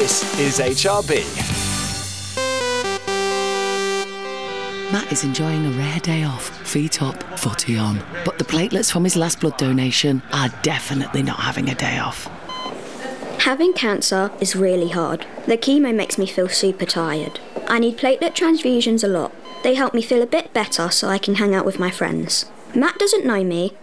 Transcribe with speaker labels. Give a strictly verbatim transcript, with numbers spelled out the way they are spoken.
Speaker 1: This is H R B.
Speaker 2: Matt is enjoying a rare day off, feet up, footy on. But the platelets from his last blood donation are definitely not having a day off.
Speaker 3: Having cancer is really hard. The chemo makes me feel super tired. I need platelet transfusions a lot. They help me feel a bit better so I can hang out with my friends. Matt doesn't know me,